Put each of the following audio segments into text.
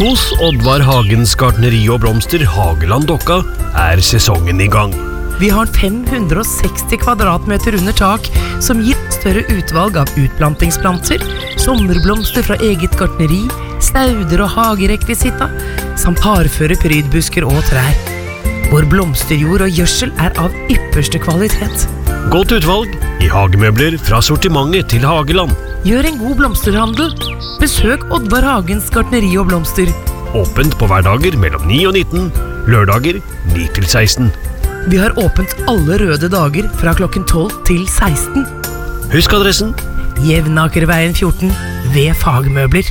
Hos Oddvar Hagens gartneri og blomster Hageland Dokka sesongen I gang. Vi har 560 kvadratmeter under tak, som gir større utvalg av utplantingsplanter, sommerblomster fra eget gartneri, stauder og hagerekvisita, samt parføre prydbusker og trær. Vår blomsterjord og gjødsel av ypperste kvalitet. Godt utvalg I hagemøbler fra sortimentet til Hageland. Gjør en god blomsterhandel. Besøk Oddvar Hagens gartneri og blomster. Åpent på hverdager mellom 9 og 19, lørdager 9 til 16. Vi har åpent alle røde dager fra klokken 12 til 16. Husk adressen. Jevnakerveien 14 ved Fagmøbler.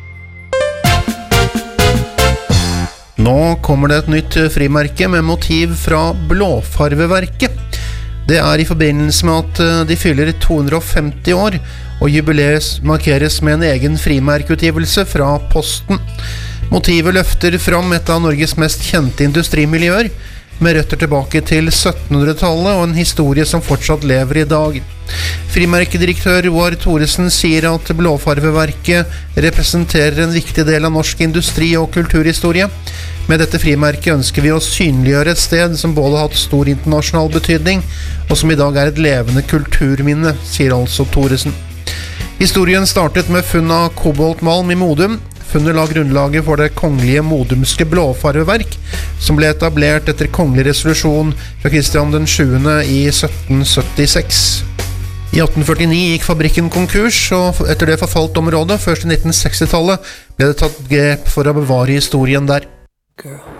Nå kommer det et nytt frimerke med motiv fra Blåfarveverket. Det I forbindelse med at de fyller 250 år, og jubileet markeres med en egen frimerkeutgivelse fra Posten. Motivet løfter fram et av Norges mest kjente industrimiljøer, med røtter tilbake til 1700-tallet og en historie som fortsatt lever I dag. Frimerkedirektør Roar Thoresen sier at Blåfarveverket representerer en viktig del av norsk industri- og kulturhistorie. Med dette frimerket ønsker vi å synliggjøre et sted som både har hatt stor internasjonal betydning, og som I dag et levende kulturminne, sier altså Thoresen. Historien startet med funn av koboltmalm I Modum. Funnet la grunnlaget for det kongelige modumske blåfarveverk, som ble etablert etter kongelig resolusjon fra Kristian den 7. I 1776. I 1849 gikk fabrikken konkurs, og etter det forfalt området, først I 1960-tallet, ble det tatt grep for å bevare historien der. Girl.